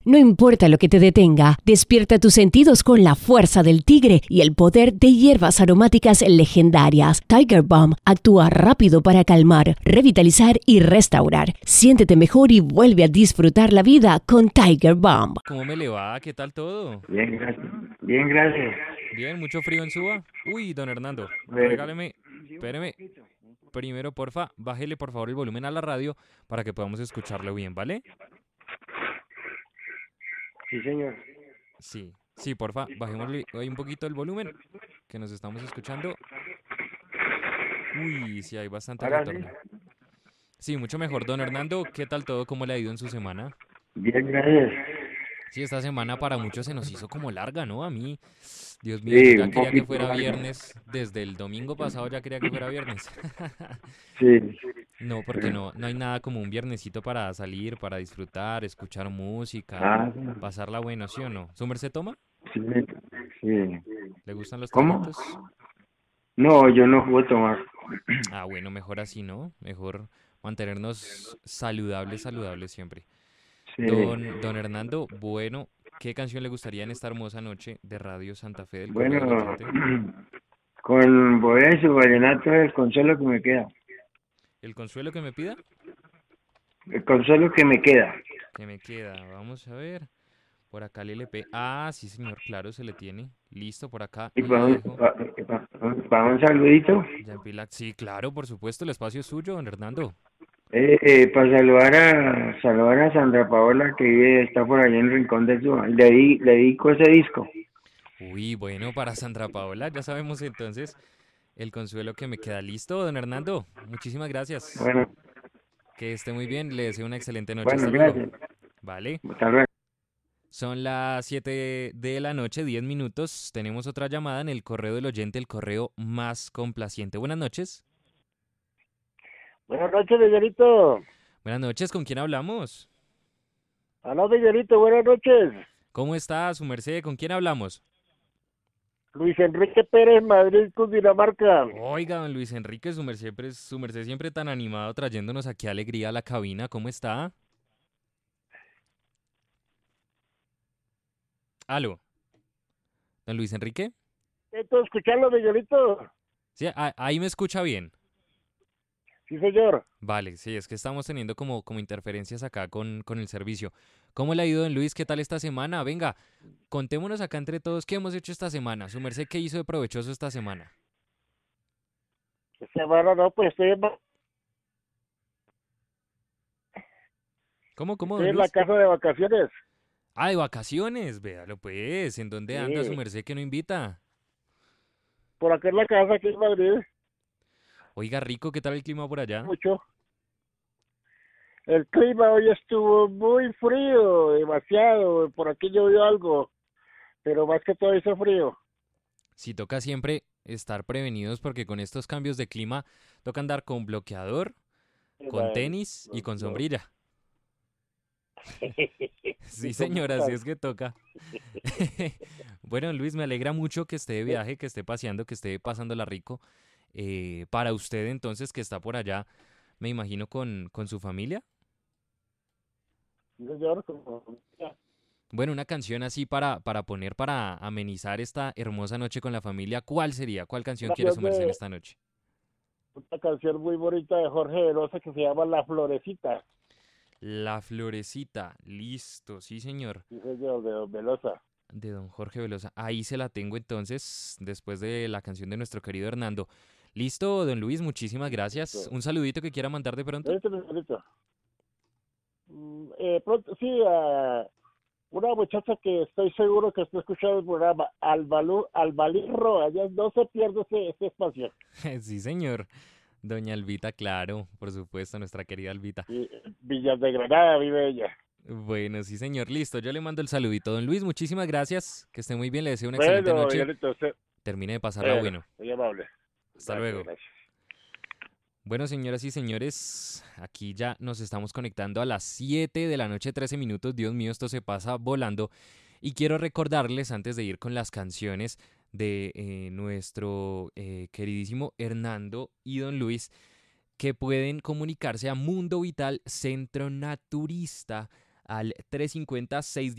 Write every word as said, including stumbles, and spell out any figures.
No importa lo que te detenga, despierta tus sentidos con la fuerza del tigre y el poder de hierbas aromáticas legendarias. Tiger Balm actúa rápido para calmar, revitalizar y restaurar. Siéntete mejor y vuelve a disfrutar la vida con Tiger Balm. ¿Cómo me le va? ¿Qué tal todo? Bien, gracias. Bien, gracias. Bien, mucho frío en Suba. Uy, don Hernando, Bueno, regáleme, espéreme. Primero, porfa, bájele por favor el volumen a la radio para que podamos escucharlo bien, ¿vale? sí, señor. Sí, sí, porfa, bajémosle ahí un poquito el volumen, que nos estamos escuchando. Uy, sí, hay bastante Ahora sí. retorno. Sí, mucho mejor. Don Hernando, ¿qué tal todo? ¿Cómo le ha ido en su semana? Bien, gracias. Sí, esta semana para muchos se nos hizo como larga, ¿no? A mí, Dios mío, yo Sí, ya un quería que poquito fuera larga. viernes. Desde el domingo pasado ya quería que fuera viernes. Sí. No, porque no, no hay nada como un viernesito para salir, para disfrutar, escuchar música, Ah, pasarla bueno, ¿sí o no? ¿Su merced toma? sí. Sí. ¿Le gustan los ¿Cómo? traguitos? No, yo no puedo tomar. Ah, bueno, mejor así, ¿no? Mejor mantenernos saludables, saludables siempre. Sí. Don, don Hernando, bueno, ¿qué canción le gustaría en esta hermosa noche de Radio Santa Fe del Correo del Bueno, Oyente? con voy a su vallenato el consuelo que me queda. ¿El consuelo que me pida? El consuelo que me queda. Que me queda, vamos a ver. Por acá el L P. Ah, sí, señor, claro, se le tiene. Listo, por acá Y le para un, dejo. pa- pa- para un saludito, Ya en pila. Sí, claro, por supuesto, el espacio es suyo, don Hernando. eh, eh, para saludar a saludar a Sandra Paola que vive, está por allá en el Rincón del Sur. Le, di, le dedico ese disco. Uy, bueno, para Sandra Paola, ya sabemos entonces el consuelo que me queda. Listo, don Hernando. Muchísimas gracias. Bueno, Que esté muy bien, le deseo una excelente noche. bueno, Hasta luego. gracias. Vale. Hasta luego. Son las siete de la noche, diez minutos. Tenemos otra llamada en el correo del oyente, el correo más complaciente. Buenas noches. Buenas noches, Miguelito. Buenas noches, ¿con quién hablamos? Aló, Miguelito, buenas noches. ¿Cómo está su merced? ¿Con quién hablamos? Luis Enrique Pérez, Madrid, Cundinamarca. Oiga, don Luis Enrique, su merced, pre- su merced siempre tan animado trayéndonos aquí alegría a la cabina. ¿Cómo está? Aló, don Luis Enrique. ¿Esto escucharlo, Miguelito? Sí, a- ahí me escucha bien. Sí, señor. Vale, sí, es que estamos teniendo como, como interferencias acá con, con el servicio. ¿Cómo le ha ido, don Luis? ¿Qué tal esta semana? Venga, contémonos acá entre todos qué hemos hecho esta semana. Su merced, ¿qué hizo de provechoso esta semana? Esta semana no, pues estoy en, ¿Cómo, cómo, estoy don en la Luis? casa de vacaciones. Ah, de vacaciones, véalo pues. ¿En dónde anda su Sí, merced que no invita? por acá en la casa, aquí en Madrid, Oiga, rico, ¿qué tal el clima por allá? mucho. El clima hoy estuvo muy frío, demasiado. Por aquí llovió algo, pero más que todo hizo frío. Sí, toca siempre estar prevenidos porque con estos cambios de clima toca andar con bloqueador, con Bueno, tenis y no, con no. sombrilla. Sí, ¿Y cómo señora, así estás? es que toca. Bueno, Luis, me alegra mucho que esté de viaje, que esté paseando, que esté pasándola rico. Eh, para usted, entonces, que está por allá, me imagino con, con su familia. Sí, señor, como- Bueno, una canción así para, para poner, para amenizar esta hermosa noche con la familia. ¿Cuál sería? ¿Cuál canción una quiere canción sumarse en de esta noche? una canción muy bonita de Jorge Velosa que se llama La Florecita. La Florecita. Listo, sí, señor. Sí, señor, de Don Velosa. De don Jorge Velosa. Ahí se la tengo entonces, después de la canción de nuestro querido Hernando. Listo, don Luis, muchísimas gracias. Listo. Un saludito que quiera mandar de pronto. Este señorito. Mm, eh, pronto, sí, a una muchacha que estoy seguro que está escuchando el programa, Albalú, Albalí Roa, ya no se pierde ese, ese espacio. Sí, señor. Doña Albita, claro, por supuesto, nuestra querida Albita. Y Villas de Granada vive ella. Bueno, sí, señor, listo. Yo le mando el saludito. Don Luis, muchísimas gracias. Que esté muy bien, le deseo una excelente Bueno, noche. Miguelito, usted, Termine de pasarla bueno, bueno. muy amable. Hasta Gracias, luego. gracias. Bueno, señoras y señores, aquí ya nos estamos conectando a las siete de la noche, trece minutos. Dios mío, esto se pasa volando. Y quiero recordarles, antes de ir con las canciones de eh, nuestro eh, queridísimo Hernando y don Luis, que pueden comunicarse a Mundo Vital Centro Naturista al trescientos cincuenta, seiscientos